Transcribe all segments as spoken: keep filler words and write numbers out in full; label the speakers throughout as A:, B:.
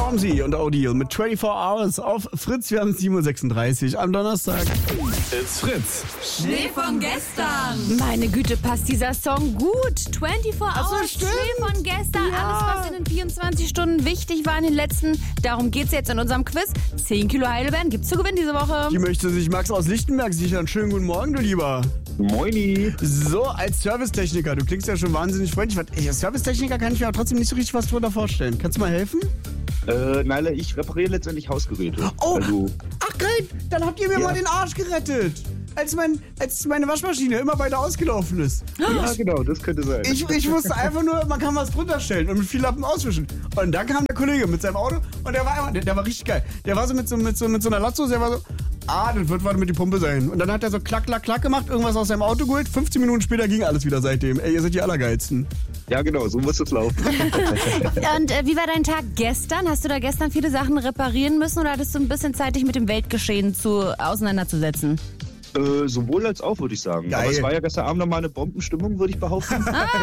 A: Stormzy und O'Deal mit vierundzwanzig Hours auf Fritz. Wir haben sieben Uhr sechsunddreißig am Donnerstag.
B: It's Fritz.
C: Schnee von gestern. Meine Güte, passt dieser Song gut. vierundzwanzig
A: Ach so,
C: Hours
A: stimmt.
C: Schnee von gestern.
A: Ja.
C: Alles, was in den vierundzwanzig Stunden wichtig war in den letzten. Darum geht's jetzt in unserem Quiz. zehn Kilo Heidelbeeren gibt's zu gewinnen diese Woche.
A: Die möchte sich Max aus Lichtenberg sichern. Schönen guten Morgen, du Lieber.
B: Moini.
A: So, als Servicetechniker, du klingst ja schon wahnsinnig freundlich. Ey, als Servicetechniker kann ich mir aber trotzdem nicht so richtig was drunter vorstellen. Kannst du mal helfen?
B: Äh, Naila, ich repariere letztendlich Hausgeräte.
A: Oh,
B: Also,
A: ach geil, dann habt ihr mir
B: Ja.
A: mal den Arsch gerettet. Als, mein, als meine Waschmaschine immer weiter ausgelaufen ist.
B: ja, genau, das könnte sein.
A: Ich, ich wusste einfach nur, man kann was drunter stellen und mit viel Lappen auswischen. Und dann kam der Kollege mit seinem Auto und der war einfach, der, der war richtig geil. Der war so mit so, mit so, mit so einer Latzhose, der war so, ah, das wird was mit die Pumpe sein. Und dann hat er so klack, klack, klack gemacht, irgendwas aus seinem Auto geholt. fünfzehn Minuten später ging alles wieder seitdem. Ey, ihr seid die Allergeilsten.
B: Ja, genau, so muss es laufen.
C: Und äh, wie war dein Tag gestern? Hast du da gestern viele Sachen reparieren müssen oder hattest du ein bisschen Zeit, dich mit dem Weltgeschehen zu, auseinanderzusetzen?
B: äh, sowohl als auch, würde ich sagen.
A: Geil.
B: Aber es war ja gestern Abend nochmal eine Bombenstimmung, würde ich behaupten.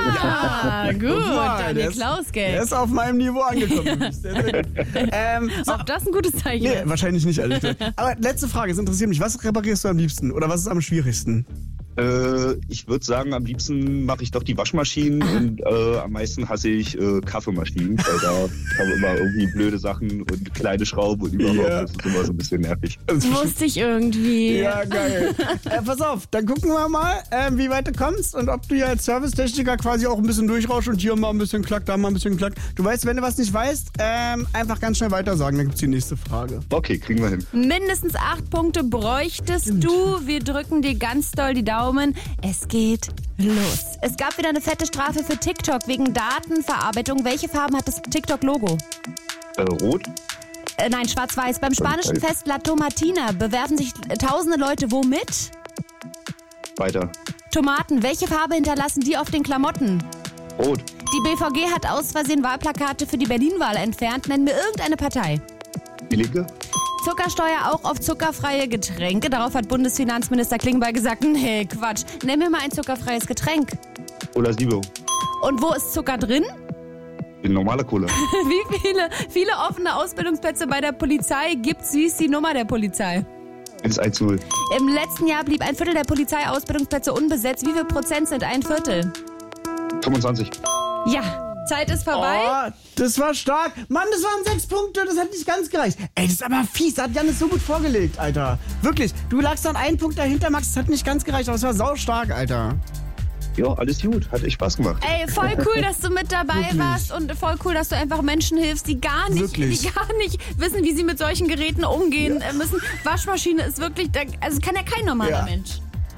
C: Ah, gut.
A: Guck mal,
C: Daniel
A: der ist-
C: Klaus,
A: Der
C: gell?
A: ist auf meinem Niveau angekommen. Sehr, sehr gut. ähm, so,
C: Auch das ein gutes Zeichen.
A: nee, wahrscheinlich nicht, ehrlich gesagt. Aber letzte Frage, es interessiert mich. Was reparierst du am liebsten? Oder was ist am schwierigsten?
B: äh, ich würde sagen, am liebsten mache ich doch die Waschmaschinen und äh, am meisten hasse ich äh, Kaffeemaschinen, weil da haben wir immer irgendwie blöde Sachen und kleine Schrauben und überhaupt.
A: Ja.
B: Das ist immer so ein bisschen nervig.
A: Das ist
C: Wusste ich irgendwie.
A: Ja, geil. äh, pass auf, dann gucken wir mal, äh, wie weit du kommst und ob du ja als Servicetechniker quasi auch ein bisschen durchrauschst und hier mal ein bisschen klack, da mal ein bisschen klack. Du weißt, wenn du was nicht weißt, ähm, einfach ganz schnell weiter sagen, dann gibt's die nächste Frage.
B: Okay, kriegen wir hin.
C: Mindestens acht Punkte bräuchtest du. Wir drücken dir ganz doll die Daumen. Es geht los. Es gab wieder eine fette Strafe für TikTok wegen Datenverarbeitung. Welche Farben hat das TikTok-Logo?
B: Äh, rot?
C: Äh, nein, schwarz-weiß. Beim spanischen
B: Weiß.
C: Fest La Tomatina bewerben sich äh, tausende Leute womit?
B: Weiter.
C: Tomaten. Welche Farbe hinterlassen die auf den Klamotten?
B: Rot.
C: Die B V G hat aus Versehen Wahlplakate für die Berlin-Wahl entfernt. Nenn mir irgendeine Partei.
B: Die linke?
C: Zuckersteuer auch auf zuckerfreie Getränke. Darauf hat Bundesfinanzminister Klingbeil gesagt, nee, Quatsch. Nenn mir mal ein zuckerfreies Getränk.
B: Cola Zero.
C: Und wo ist Zucker drin?
B: Die normale Cola.
C: Wie viele, viele offene Ausbildungsplätze bei der Polizei gibt's? Wie ist die Nummer der Polizei?
B: eins eins null.
C: Im letzten Jahr blieb ein Viertel der Polizeiausbildungsplätze unbesetzt. Wie viel Prozent sind ein Viertel?
B: fünfundzwanzig.
C: Ja, Zeit ist vorbei.
A: Oh, das war stark. Mann, das waren sechs Punkte, das hat nicht ganz gereicht. Ey, das ist aber fies, das hat Janis so gut vorgelegt, Alter. Wirklich, du lagst dann einen Punkt dahinter, Max, das hat nicht ganz gereicht, aber es war saustark, Alter.
B: Ja, alles gut. Hat echt Spaß gemacht.
C: Ey, voll cool, dass du mit dabei
A: Wirklich.
C: warst und voll cool, dass du einfach Menschen hilfst, die gar nicht,
A: Wirklich.
C: die gar nicht wissen, wie sie mit solchen Geräten umgehen äh, müssen. Waschmaschine ist wirklich, da- also kann ja kein normaler
A: Ja.
C: Mensch.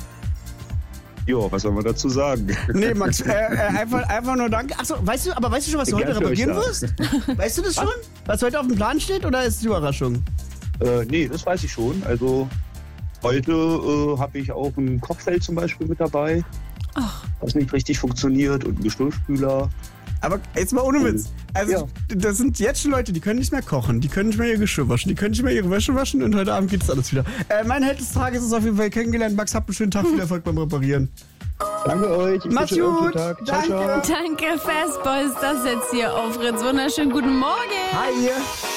B: Jo, was soll man dazu sagen?
A: Nee, Max, äh, äh, einfach, einfach nur danke. Achso, weißt du, aber weißt du schon, was du heute
B: Egal für euch
A: reparieren
B: da.
A: wirst? Weißt du das schon? Was heute auf dem Plan steht oder ist es die Überraschung?
B: Äh, nee, das weiß ich schon. Also heute äh, habe ich auch ein Kochfeld zum Beispiel mit dabei, was nicht richtig funktioniert und einen Geschirrspüler.
A: Aber jetzt mal ohne Witz. Also,
B: Ja.
A: das sind jetzt schon Leute, die können nicht mehr kochen, die können nicht mehr ihr Geschirr waschen, die können nicht mehr ihre Wäsche waschen und heute Abend geht es alles wieder. Äh, mein Held des Tages ist auf jeden Fall kennengelernt. Max, habt einen schönen Tag, viel Erfolg beim Reparieren.
B: Danke euch. Ich
A: Macht's
B: wünsche euch einen
A: gut.
B: schönen Tag. Ciao,
A: Danke.
B: ciao.
C: Danke, Fastboy, ist das jetzt hier auf Fritz. Wunderschönen guten Morgen.
A: Hi.